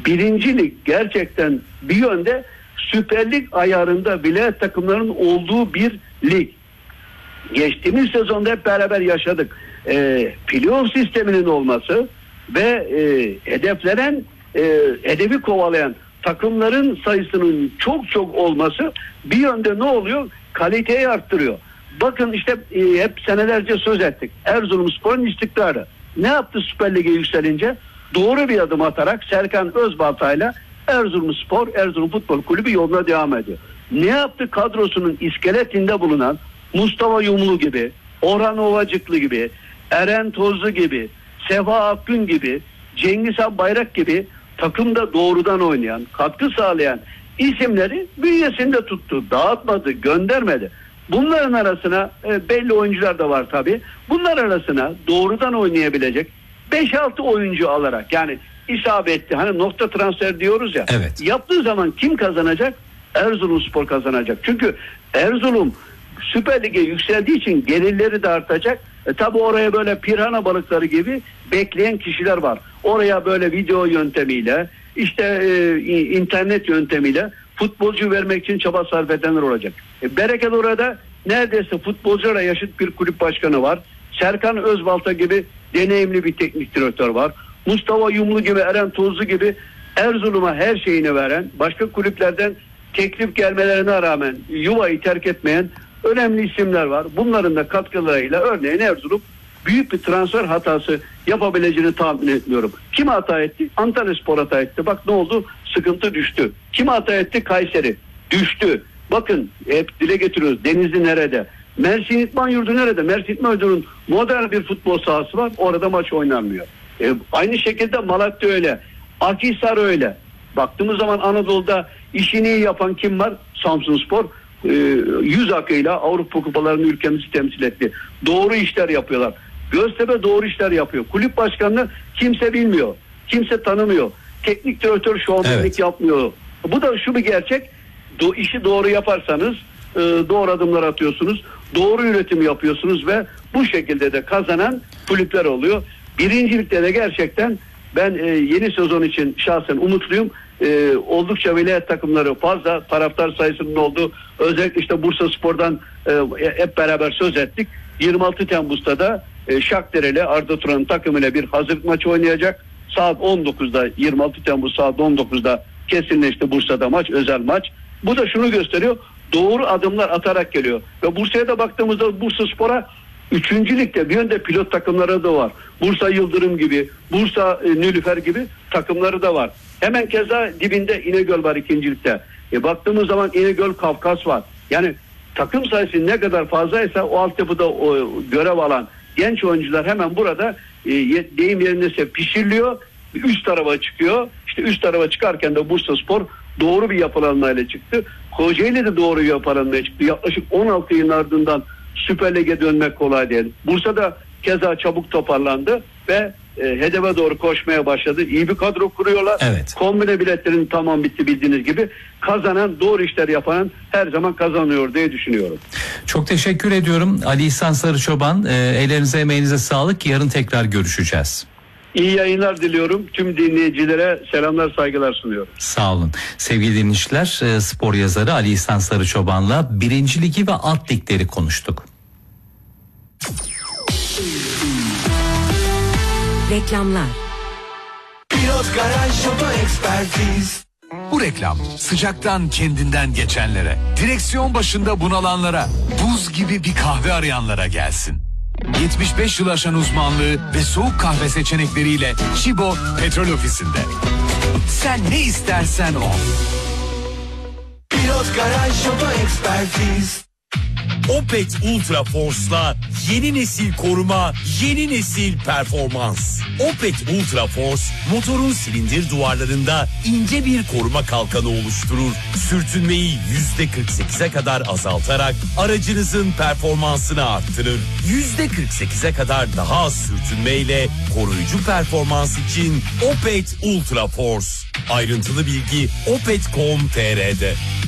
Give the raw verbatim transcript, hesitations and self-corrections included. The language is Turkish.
Birinci lig gerçekten bir yönde Süper Lig ayarında vilayet takımlarının olduğu bir lig. Geçtiğimiz sezonda hep beraber yaşadık. E, playoff sisteminin olması ve e, hedeflenen, e, hedefi kovalayan takımların sayısının çok çok olması bir yönde ne oluyor? Kaliteyi arttırıyor. Bakın işte e, hep senelerce söz ettik. Erzurumspor'un istikrarı. Ne yaptı Süper Lig'e yükselince? Doğru bir adım atarak Serkan Özbaltay'la Erzurumspor, Erzurum Futbol Kulübü yoluna devam ediyor. Ne yaptı? Kadrosunun iskeletinde bulunan Mustafa Yumlu gibi, Orhan Ovacıklı gibi, Eren Tozlu gibi, Sefa Akgün gibi, Cengiz Han Bayrak gibi takımda doğrudan oynayan, katkı sağlayan isimleri bünyesinde tuttu. Dağıtmadı, göndermedi. Bunların arasına e, belli oyuncular da var tabii. Bunlar arasına doğrudan oynayabilecek beş altı oyuncu alarak, yani isabetli, hani nokta transfer diyoruz ya. Evet. Yaptığı zaman kim kazanacak? Erzurumspor kazanacak. Çünkü Erzurum Süper Lig'e yükseldiği için gelirleri de artacak. E, tabi oraya böyle pirana balıkları gibi bekleyen kişiler var. Oraya böyle video yöntemiyle, işte e, internet yöntemiyle futbolcu vermek için çaba sarf edenler olacak. E, bereket orada neredeyse futbolculara yaşıt bir kulüp başkanı var. Serkan Özbalta gibi deneyimli bir teknik direktör var. Mustafa Yumlu gibi, Eren Tozlu gibi Erzurum'a her şeyini veren, başka kulüplerden teklif gelmelerine rağmen yuvayı terk etmeyen önemli isimler var. Bunların da katkılarıyla örneğin Erzurum büyük bir transfer hatası yapabileceğini tahmin etmiyorum. Kim hata etti? Antalyaspor hata etti. Bak ne oldu? Sıkıntı düştü. Kim hata etti? Kayseri. Düştü. Bakın hep dile getiriyoruz. Denizli nerede? Mersin İdman Yurdu nerede? Mersin İdman Yurdu'nun modern bir futbol sahası var. Orada maç oynanmıyor. E, aynı şekilde Malatya öyle. Akhisar öyle. Baktığımız zaman Anadolu'da işini iyi yapan kim var? Samsunspor. E, yüz akıyla Avrupa kupalarını ülkemizi temsil etti. Doğru işler yapıyorlar. Göztepe doğru işler yapıyor. Kulüp başkanını kimse bilmiyor. Kimse tanımıyor. Teknik direktör şovmenlik evet. yapmıyor. Bu da şu bir gerçek. Do, işi doğru yaparsanız e, doğru adımlar atıyorsunuz. Doğru üretim yapıyorsunuz ve bu şekilde de kazanan kulüpler oluyor. Birincilikte de gerçekten ben e, yeni sezon için şahsen umutluyum. E, oldukça vilayet takımları fazla, taraftar sayısının olduğu, özellikle işte Bursaspor'dan e, hep beraber söz ettik. yirmi altı Temmuz'da da e, Şakdereli Arda Turan'ın takımıyla bir hazırlık maçı oynayacak. Saat on dokuzda, yirmi altı Temmuz saat on dokuzda kesinleşti Bursa'da maç, özel maç. Bu da şunu gösteriyor, doğru adımlar atarak geliyor. Ve Bursa'ya da baktığımızda Bursaspor'a üçüncü ligde bir yönde pilot takımları da var. Bursa Yıldırım gibi, Bursa e, Nilüfer gibi takımları da var. Hemen keza dibinde İnegöl var ikincilikte. E, baktığımız zaman İnegöl Kafkas var. Yani takım sayısı ne kadar fazlaysa o altyapıda o, görev alan genç oyuncular hemen burada e, deyim yerindeyse pişiriliyor. Üst tarafa çıkıyor. İşte üst tarafa çıkarken de Bursaspor doğru bir yapılanmayla çıktı. Kocaeli de doğru bir yapılanmayla çıktı. Yaklaşık on altı yılın ardından Süper Lig'e dönmek kolay değil. Bursa'da keza çabuk toparlandı ve e, hedefe doğru koşmaya başladı. İyi bir kadro kuruyorlar. Evet. Kombine biletlerin tamam bitti bildiğiniz gibi. Kazanan, doğru işler yapan her zaman kazanıyor diye düşünüyorum. Çok teşekkür ediyorum Ali İhsan Sarıçoban. E, ellerinize emeğinize sağlık. Yarın tekrar görüşeceğiz. İyi yayınlar diliyorum. Tüm dinleyicilere selamlar, saygılar sunuyorum. Sağ olun. Sevgili dinleyiciler, e, spor yazarı Ali İhsan Sarıçoban'la birinci ligi ve alt ligleri konuştuk. Reklamlar. Pilot Garaj Oto Ekspertiz. Bu reklam sıcaktan kendinden geçenlere, direksiyon başında bunalanlara, buz gibi bir kahve arayanlara gelsin. yetmiş beş yıl aşan uzmanlığı ve soğuk kahve seçenekleriyle Çibo Petrol Ofisi'nde. Sen ne istersen o. Pilot Garaj Oto Ekspertiz. Opet Ultra Force'la yeni nesil koruma, yeni nesil performans. Opet Ultra Force motorun silindir duvarlarında ince bir koruma kalkanı oluşturur. Sürtünmeyi yüzde kırk sekize kadar azaltarak aracınızın performansını arttırır. yüzde kırk sekize kadar daha az sürtünmeyle koruyucu performans için Opet Ultra Force. Ayrıntılı bilgi opet nokta com nokta tr'de.